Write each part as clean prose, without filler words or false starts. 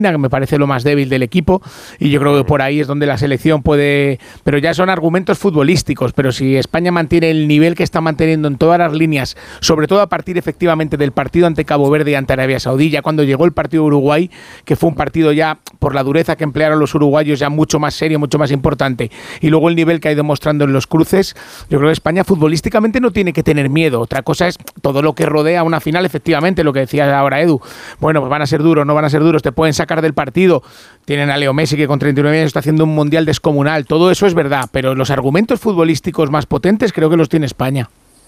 que me parece lo más débil del equipo, y yo creo que por ahí es donde la selección puede, pero ya son argumentos futbolísticos. Pero si España mantiene el nivel que está manteniendo en todas las líneas, sobre todo a partir efectivamente del partido ante Cabo Verde y ante Arabia Saudí, ya cuando llegó el partido de Uruguay, que fue un partido ya por la dureza que emplearon los uruguayos, ya mucho más serio, mucho más importante, y luego el nivel que ha ido mostrando en los cruces, yo creo que España futbolísticamente no tiene que tener miedo. Otra cosa es todo lo que rodea una final, efectivamente, lo que decía ahora Edu. Bueno, pues van a ser duros, no van a ser duros, te pueden sacar del partido. Tienen a Leo Messi, que con 39 años está haciendo un mundial descomunal. Todo eso es verdad, pero los argumentos futbolísticos más potentes creo que los tiene España.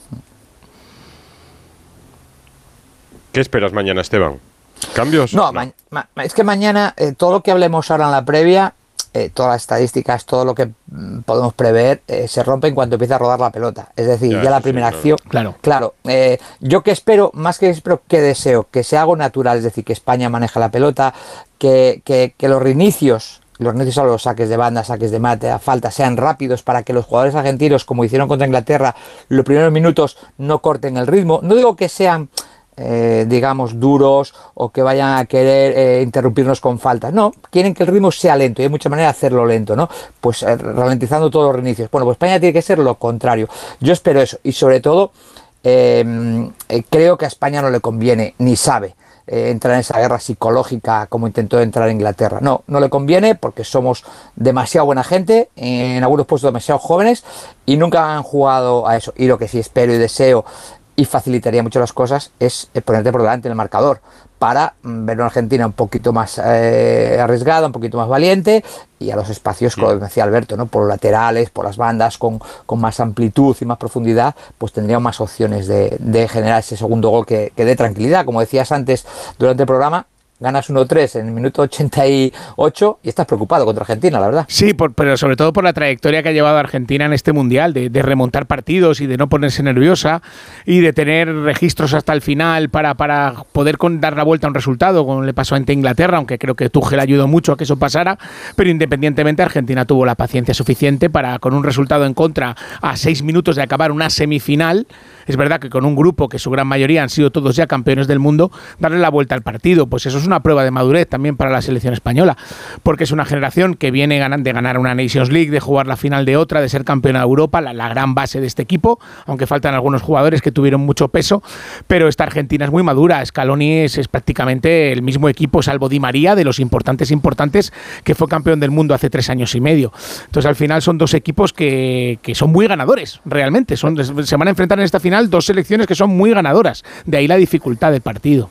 ¿Qué esperas mañana, Esteban? ¿Cambios? No, es que mañana todo lo que hablemos ahora en la previa, todas las estadísticas, todo lo que podemos prever, se rompe en cuanto empieza a rodar la pelota. Es decir, ya la primera acción. Claro. Yo que espero, más que espero, que deseo que sea algo natural, es decir, que España maneje la pelota, que los reinicios a los saques de banda, saques de mate, a falta, sean rápidos para que los jugadores argentinos, como hicieron contra Inglaterra, los primeros minutos no corten el ritmo. No digo que sean digamos duros o que vayan a querer interrumpirnos con faltas, no, quieren que el ritmo sea lento y hay muchas maneras de hacerlo lento, ¿no? Pues ralentizando todos los reinicios. Bueno, pues España tiene que ser lo contrario. Yo espero eso y sobre todo creo que a España no le conviene ni sabe entrar en esa guerra psicológica como intentó entrar Inglaterra. No le conviene porque somos demasiado buena gente, en algunos puestos demasiado jóvenes y nunca han jugado a eso. Y lo que sí espero y deseo y facilitaría mucho las cosas es ponerte por delante en el marcador para ver una Argentina un poquito más arriesgada, un poquito más valiente y a los espacios, como decía Alberto, ¿no? Por los laterales, por las bandas, con más amplitud y más profundidad, pues tendríamos más opciones de generar ese segundo gol que dé tranquilidad. Como decías antes durante el programa, ganas 1-3 en el minuto 88 y estás preocupado contra Argentina, la verdad. Sí, pero sobre todo por la trayectoria que ha llevado Argentina en este Mundial, de remontar partidos y de no ponerse nerviosa y de tener registros hasta el final para poder dar la vuelta a un resultado, como le pasó ante Inglaterra, aunque creo que Tuchel ayudó mucho a que eso pasara, pero independientemente Argentina tuvo la paciencia suficiente para, con un resultado en contra a 6 minutos de acabar una semifinal, es verdad que con un grupo que su gran mayoría han sido todos ya campeones del mundo, darle la vuelta al partido. Pues eso es una prueba de madurez también para la selección española, porque es una generación que viene de ganar una Nations League, de jugar la final de otra, de ser campeona de Europa, la gran base de este equipo, aunque faltan algunos jugadores que tuvieron mucho peso, pero esta Argentina es muy madura. Scaloni es prácticamente el mismo equipo, salvo Di María, de los importantes, que fue campeón del mundo hace 3 años y medio. Entonces al final son dos equipos que son muy ganadores, realmente. Se van a enfrentar en esta final dos selecciones que son muy ganadoras, de ahí la dificultad del partido.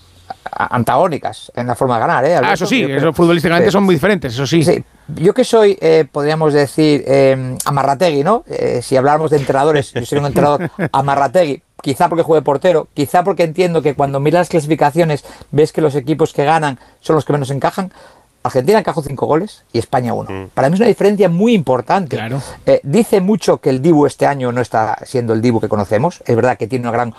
Antagónicas en la forma de ganar, ¿eh? Eso sí, futbolísticamente son muy diferentes, eso sí. Yo que soy, podríamos decir, amarrategui, ¿no? Si habláramos de entrenadores, yo soy un entrenador amarrategui, quizá porque juegue portero, quizá porque entiendo que cuando miras las clasificaciones ves que los equipos que ganan son los que menos encajan. Argentina encajó 5 goles y España 1. Para mí es una diferencia muy importante. Claro. Dice mucho que el Dibu este año no está siendo el Dibu que conocemos. Es verdad que tiene una gran,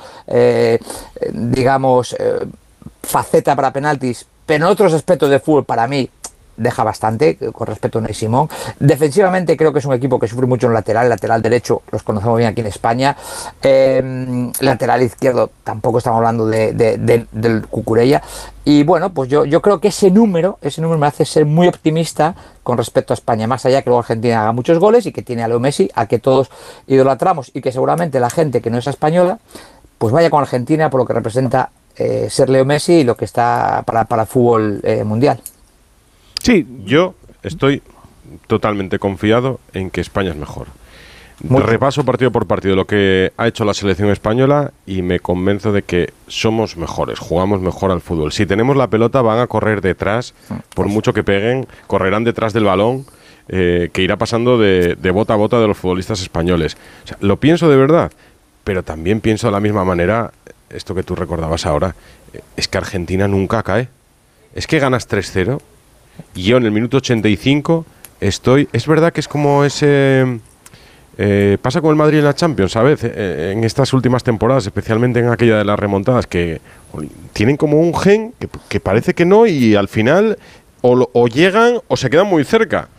faceta para penaltis, pero en otros aspectos de fútbol para mí deja bastante, con respecto a Unai Simón. Defensivamente creo que es un equipo que sufre mucho en lateral derecho, los conocemos bien aquí en España. Lateral izquierdo, tampoco estamos hablando del Cucurella. Y bueno, pues yo creo que ese número me hace ser muy optimista con respecto a España, más allá que luego Argentina haga muchos goles y que tiene a Leo Messi, a que todos idolatramos, y que seguramente la gente que no es española, pues vaya con Argentina por lo que representa ser Leo Messi y lo que está para el fútbol mundial. Sí, yo estoy totalmente confiado en que España es mejor. Repaso partido por partido lo que ha hecho la selección española y me convenzo de que somos mejores, jugamos mejor al fútbol. Si tenemos la pelota van a correr detrás, por mucho que peguen, correrán detrás del balón, que irá pasando de bota a bota de los futbolistas españoles. O sea, lo pienso de verdad, pero también pienso de la misma manera, esto que tú recordabas ahora, es que Argentina nunca cae. Es que ganas 3-0 y yo en el minuto 85 estoy... Es verdad que es como ese... pasa con el Madrid en la Champions, ¿sabes? En estas últimas temporadas, especialmente en aquella de las remontadas, que tienen como un gen que parece que no y al final o llegan o se quedan muy cerca.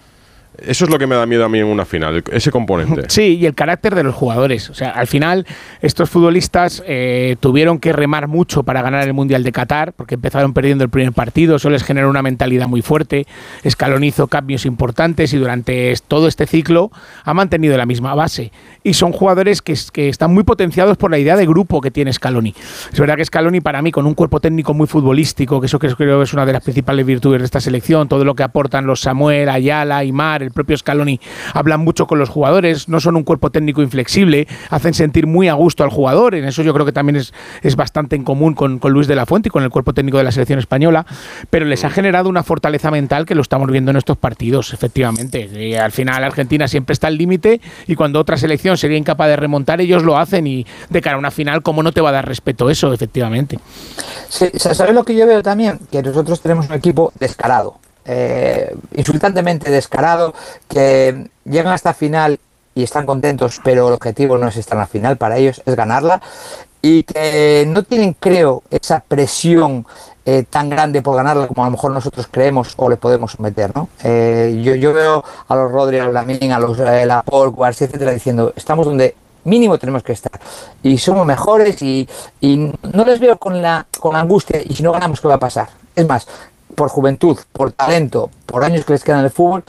Eso es lo que me da miedo a mí en una final, ese componente. Sí, y el carácter de los jugadores. O sea, al final, estos futbolistas tuvieron que remar mucho para ganar el Mundial de Qatar, porque empezaron perdiendo el primer partido, eso les generó una mentalidad muy fuerte. Scaloni hizo cambios importantes y durante todo este ciclo ha mantenido la misma base. Y son jugadores que están muy potenciados por la idea de grupo que tiene Scaloni. Es verdad que Scaloni, para mí, con un cuerpo técnico muy futbolístico, que eso creo que es una de las principales virtudes de esta selección, todo lo que aportan los Samuel, Ayala, Aimar, el propio Scaloni, hablan mucho con los jugadores, no son un cuerpo técnico inflexible, hacen sentir muy a gusto al jugador, en eso yo creo que también es bastante en común con Luis de la Fuente y con el cuerpo técnico de la selección española, pero les ha generado una fortaleza mental que lo estamos viendo en estos partidos, efectivamente. Y al final Argentina siempre está al límite y cuando otra selección sería incapaz de remontar, ellos lo hacen y de cara a una final, ¿cómo no te va a dar respeto eso, efectivamente? Sí, ¿sabes lo que yo veo también? Que nosotros tenemos un equipo descarado. Insultantemente descarado, que llegan hasta final y están contentos, pero el objetivo no es estar en la final, para ellos es ganarla, y que no tienen, creo, esa presión tan grande por ganarla como a lo mejor nosotros creemos o le podemos someter, ¿no? Yo veo a los Rodri, a los Lamine, a los Laporte, García, etcétera, diciendo, estamos donde mínimo tenemos que estar y somos mejores y no les veo con la angustia y si no ganamos, ¿qué va a pasar? Es más, por juventud, por talento, por años que les quedan en el fútbol,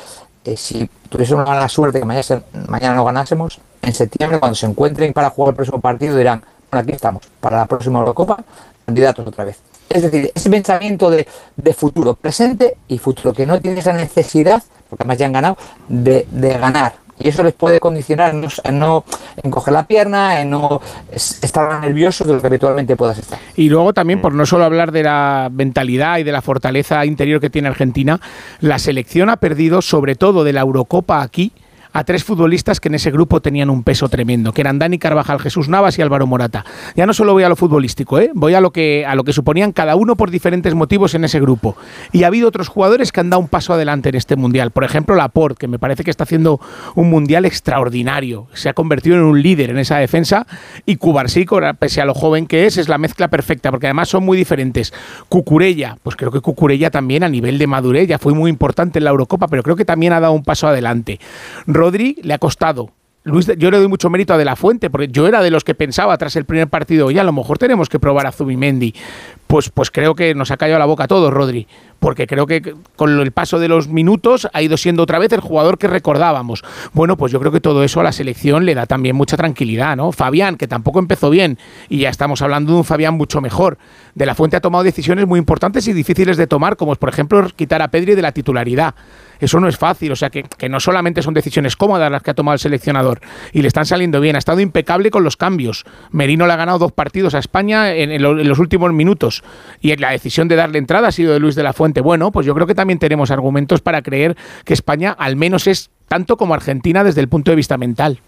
si tuviésemos la suerte que mañana no ganásemos, en septiembre cuando se encuentren para jugar el próximo partido dirán, bueno, aquí estamos, para la próxima Eurocopa, candidatos otra vez. Es decir, ese pensamiento de futuro, presente y futuro, que no tiene esa necesidad, porque además ya han ganado, de ganar. Y eso les puede condicionar en no encoger la pierna, en no estar nerviosos de lo que habitualmente puedas estar. Y luego también, por no solo hablar de la mentalidad y de la fortaleza interior que tiene Argentina, la selección ha perdido, sobre todo de la Eurocopa aquí, a 3 futbolistas que en ese grupo tenían un peso tremendo, que eran Dani Carvajal, Jesús Navas y Álvaro Morata. Ya no solo voy a lo futbolístico, voy a lo que suponían cada uno por diferentes motivos en ese grupo. Y ha habido otros jugadores que han dado un paso adelante en este Mundial. Por ejemplo, Laporte, que me parece que está haciendo un Mundial extraordinario. Se ha convertido en un líder en esa defensa. Y Cubarsí, pese a lo joven que es la mezcla perfecta, porque además son muy diferentes. Cucurella, pues creo que Cucurella también a nivel de madurez ya fue muy importante en la Eurocopa, pero creo que también ha dado un paso adelante. Rodri le ha costado. Yo le doy mucho mérito a De la Fuente, porque yo era de los que pensaba tras el primer partido, oye, a lo mejor tenemos que probar a Zubimendi. Pues creo que nos ha callado la boca a todos, Rodri, porque creo que con el paso de los minutos ha ido siendo otra vez el jugador que recordábamos. Bueno, pues yo creo que todo eso a la selección le da también mucha tranquilidad, ¿no? Fabián, que tampoco empezó bien, y ya estamos hablando de un Fabián mucho mejor. De la Fuente ha tomado decisiones muy importantes y difíciles de tomar, como es, por ejemplo, quitar a Pedri de la titularidad. Eso no es fácil, o sea que no solamente son decisiones cómodas las que ha tomado el seleccionador, y le están saliendo bien, ha estado impecable con los cambios. Merino le ha ganado 2 partidos a España en los últimos minutos, y la decisión de darle entrada ha sido de Luis de la Fuente. Bueno, pues yo creo que también tenemos argumentos para creer que España al menos es tanto como Argentina desde el punto de vista mental.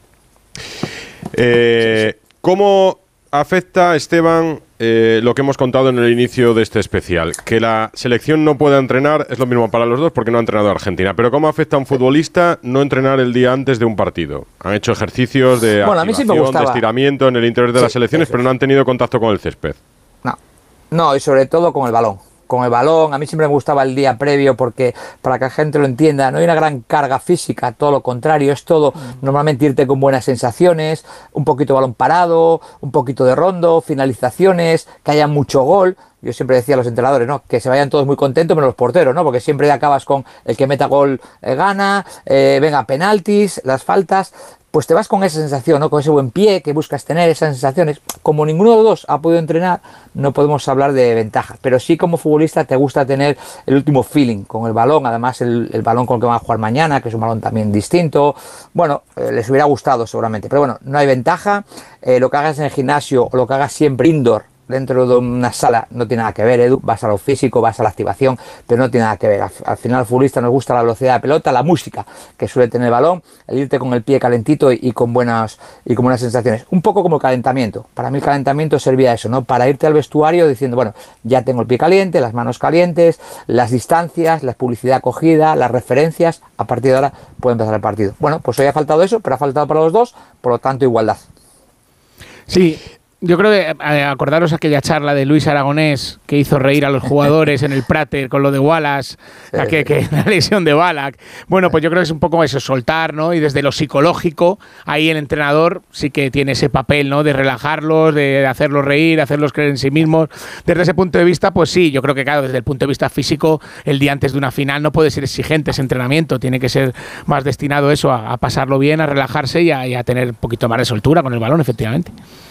¿Cómo afecta, Esteban, lo que hemos contado en el inicio de este especial? Que la selección no pueda entrenar es lo mismo para los dos porque no ha entrenado a Argentina. Pero ¿cómo afecta a un futbolista no entrenar el día antes de un partido? Han hecho ejercicios de activación, de estiramiento en el interior de las selecciones, pero no han tenido contacto con el césped. No, y sobre todo con el balón. Con el balón, a mí siempre me gustaba el día previo porque, para que la gente lo entienda, no hay una gran carga física, todo lo contrario, es todo normalmente irte con buenas sensaciones, un poquito de balón parado, un poquito de rondo, finalizaciones, que haya mucho gol. Yo siempre decía a los entrenadores, ¿no?, que se vayan todos muy contentos menos los porteros, ¿no?, porque siempre acabas con el que meta gol gana, venga, penaltis, las faltas. Pues te vas con esa sensación, ¿no?, con ese buen pie que buscas tener, esas sensaciones. Como ninguno de los dos ha podido entrenar, no podemos hablar de ventaja, pero sí como futbolista te gusta tener el último feeling con el balón, además el balón con el que van a jugar mañana, que es un balón también distinto. Bueno, les hubiera gustado seguramente, pero bueno, no hay ventaja. Lo que hagas en el gimnasio o lo que hagas siempre indoor, dentro de una sala, no tiene nada que ver, Edu. Vas a lo físico, vas a la activación, pero no tiene nada que ver. Al final al futbolista nos gusta la velocidad de pelota, la música que suele tener el balón, el irte con el pie calentito y con buenas sensaciones. Un poco como el calentamiento. Para mí el calentamiento servía a eso, ¿no?, para irte al vestuario diciendo, bueno, ya tengo el pie caliente, las manos calientes, las distancias, la publicidad cogida, las referencias, a partir de ahora puede empezar el partido. Bueno, pues hoy ha faltado eso, pero ha faltado para los dos, por lo tanto igualdad. Sí. Yo creo que acordaros aquella charla de Luis Aragonés que hizo reír a los jugadores en el Prater con lo de Wallace, que la lesión de Ballack. Bueno, pues yo creo que es un poco eso, soltar, ¿no? Y desde lo psicológico, ahí el entrenador sí que tiene ese papel, ¿no? De relajarlos, de hacerlos reír, hacerlos creer en sí mismos. Desde ese punto de vista, pues sí, yo creo que claro, desde el punto de vista físico, el día antes de una final no puede ser exigente ese entrenamiento, tiene que ser más destinado eso, a pasarlo bien, a relajarse y a tener un poquito más de soltura con el balón, efectivamente.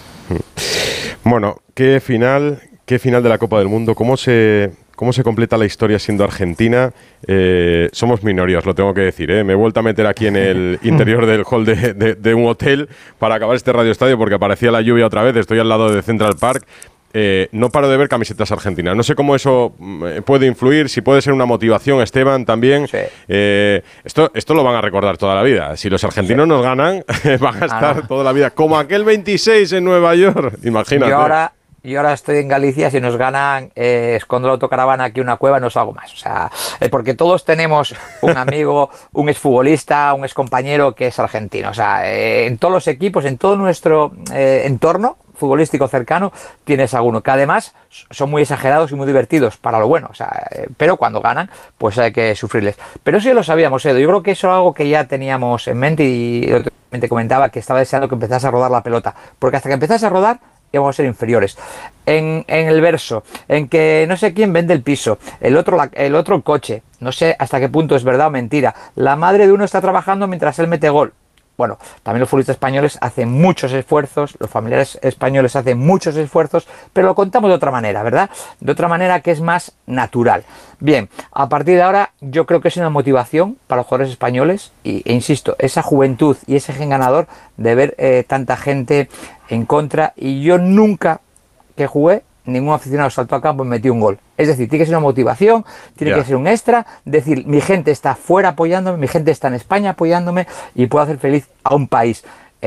Bueno, ¿qué final de la Copa del Mundo? ¿Cómo se completa la historia siendo Argentina? Somos minorías, lo tengo que decir, ¿eh? Me he vuelto a meter aquí en el interior del hall de un hotel para acabar este radioestadio porque aparecía la lluvia otra vez. Estoy al lado de Central Park. No paro de ver camisetas argentinas. No sé cómo eso puede influir, si puede ser una motivación, Esteban, también. Sí. Esto lo van a recordar toda la vida. Si los argentinos nos ganan, van a estar toda la vida. Como aquel 26 en Nueva York, imagínate. Yo ahora estoy en Galicia, si nos ganan, escondo la autocaravana aquí en una cueva, no salgo más. O sea, porque todos tenemos un amigo, un exfutbolista, un excompañero que es argentino. O sea, en todos los equipos, en todo nuestro entorno futbolístico cercano, tienes alguno que además son muy exagerados y muy divertidos para lo bueno, o sea, pero cuando ganan pues hay que sufrirles. Pero eso ya lo sabíamos, Edu. Yo creo que eso es algo que ya teníamos en mente y te comentaba que estaba deseando que empezase a rodar la pelota, porque hasta que empezase a rodar íbamos a ser inferiores. En el verso, en que no sé quién vende el piso, el otro el coche, no sé hasta qué punto es verdad o mentira, la madre de uno está trabajando mientras él mete gol. Bueno, también los futbolistas españoles hacen muchos esfuerzos, los familiares españoles hacen muchos esfuerzos, pero lo contamos de otra manera, ¿verdad? De otra manera que es más natural. Bien, a partir de ahora yo creo que es una motivación para los jugadores españoles e insisto, esa juventud y ese gen ganador de ver tanta gente en contra, y yo nunca que jugué, ningún aficionado saltó a campo y metió un gol. Es decir, tiene que ser una motivación, tiene que ser un extra, decir, mi gente está fuera apoyándome, mi gente está en España apoyándome y puedo hacer feliz a un país.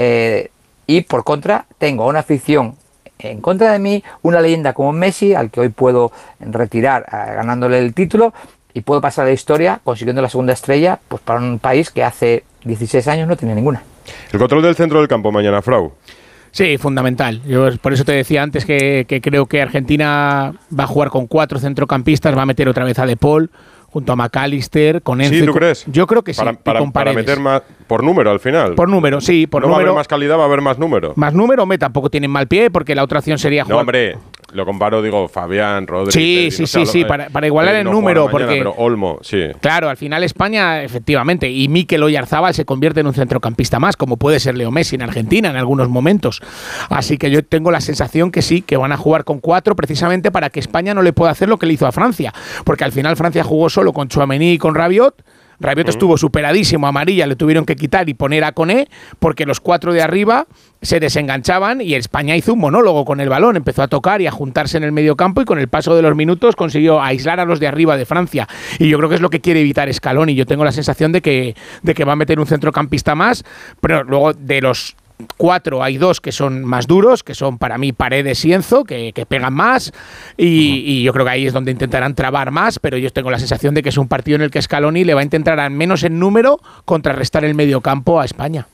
Y por contra, tengo una afición en contra de mí, una leyenda como Messi, al que hoy puedo retirar ganándole el título, y puedo pasar a la historia consiguiendo la segunda estrella pues para un país que hace 16 años no tenía ninguna. El control del centro del campo mañana, Frau. Sí, fundamental. Yo por eso te decía antes que creo que Argentina va a jugar con 4 centrocampistas, va a meter otra vez a De Paul junto a McAllister, con Enzo. ¿Sí, tú crees? Yo creo que sí. Para meter más por número al final. Por número, sí. Por no número, va a haber más calidad, va a haber más número. Más número, tampoco tienen mal pie, porque la otra opción sería jugar. No, hombre, lo comparo, digo, Fabián, Rodri. Sí, para igualar el número. Mañana, porque pero Olmo, sí. Claro, al final España, efectivamente, y Mikel Oyarzabal se convierte en un centrocampista más, como puede ser Leo Messi en Argentina en algunos momentos. Así que yo tengo la sensación que sí, que van a jugar con 4 precisamente para que España no le pueda hacer lo que le hizo a Francia. Porque al final Francia jugó solo con Tchouaméni y con Rabiot. Rabiot estuvo superadísimo, amarilla, le tuvieron que quitar y poner a Koné porque los 4 de arriba se desenganchaban y España hizo un monólogo con el balón, empezó a tocar y a juntarse en el medio campo y con el paso de los minutos consiguió aislar a los de arriba de Francia, y yo creo que es lo que quiere evitar Scaloni. Yo tengo la sensación de que va a meter un centrocampista más, pero luego de los 4 hay 2 que son más duros, que son para mí Paredes y Enzo, que pegan más, y yo creo que ahí es donde intentarán trabar más, pero yo tengo la sensación de que es un partido en el que Scaloni le va a intentar, al menos en número, contrarrestar el mediocampo a España.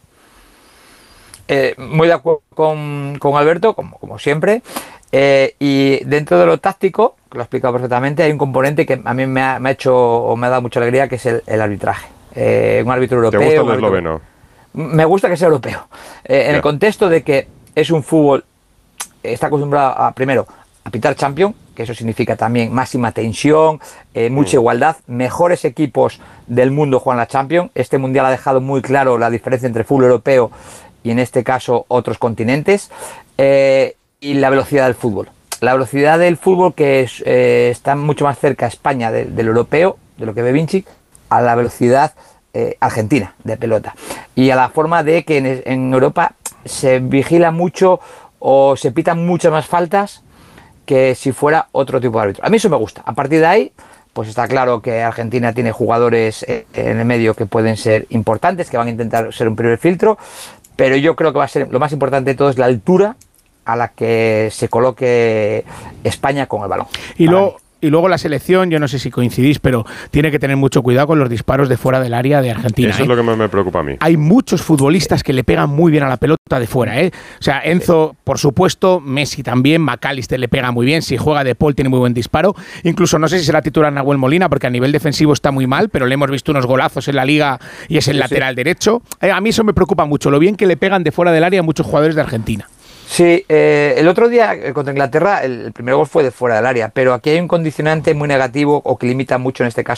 Muy de acuerdo con Alberto, como siempre, y dentro de lo táctico, que lo he explicado perfectamente, hay un componente que a mí me ha hecho o me ha dado mucha alegría, que es el arbitraje. Un árbitro europeo. ¿Te gusta el esloveno? Me gusta que sea europeo, en el contexto de que es un fútbol, está acostumbrado primero a pitar Champions, que eso significa también máxima tensión, mucha igualdad, mejores equipos del mundo juegan la Champions. Este mundial ha dejado muy claro la diferencia entre fútbol europeo y en este caso otros continentes, y la velocidad del fútbol. La velocidad del fútbol que está mucho más cerca a España del europeo, de lo que ve Vinci, a la velocidad argentina de pelota, y a la forma de que en Europa se vigila mucho o se pitan muchas más faltas que si fuera otro tipo de árbitro. A mí eso me gusta. A partir de ahí, pues está claro que Argentina tiene jugadores en el medio que pueden ser importantes, que van a intentar ser un primer filtro, pero yo creo que va a ser lo más importante de todo es la altura a la que se coloque España con el balón. Y luego y luego la selección, yo no sé si coincidís, pero tiene que tener mucho cuidado con los disparos de fuera del área de Argentina. Eso es lo que más me preocupa a mí. Hay muchos futbolistas que le pegan muy bien a la pelota de fuera, O sea, Enzo, por supuesto, Messi también, McAllister le pega muy bien, si juega De Paul tiene muy buen disparo, incluso no sé si será titular Nahuel Molina, porque a nivel defensivo está muy mal, pero le hemos visto unos golazos en la Liga y es el lateral derecho. A mí eso me preocupa mucho, lo bien que le pegan de fuera del área a muchos jugadores de Argentina. Sí, el otro día contra Inglaterra el primer gol fue de fuera del área, pero aquí hay un condicionante muy negativo o que limita mucho en este caso